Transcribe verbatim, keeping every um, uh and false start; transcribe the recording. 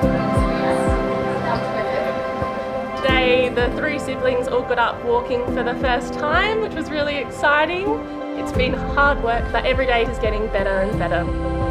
Today, the three siblings all got up walking for the first time, which was really exciting. It's been hard work, but every day is getting better and better.